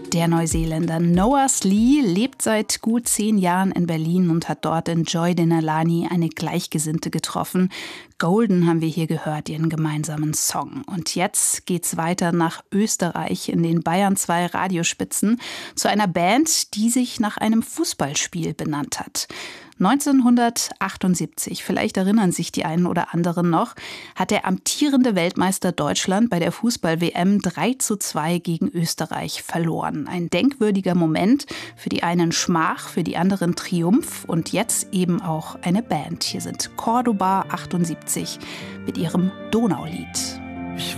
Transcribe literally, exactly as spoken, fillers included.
Der Neuseeländer Noah Slee lebt seit gut zehn Jahren in Berlin und hat dort in Joy Denalani eine Gleichgesinnte getroffen. Golden haben wir hier gehört, ihren gemeinsamen Song. Und jetzt geht's weiter nach Österreich in den Bayern zwei Radiospitzen zu einer Band, die sich nach einem Fußballspiel benannt hat. neunzehnhundertachtundsiebzig, vielleicht erinnern sich die einen oder anderen noch, hat der amtierende Weltmeister Deutschland bei der Fußball-W M drei zu zwei gegen Österreich verloren. Ein denkwürdiger Moment, für die einen Schmach, für die anderen Triumph und jetzt eben auch eine Band. Hier sind Cordoba achtundsiebzig mit ihrem Donaulied.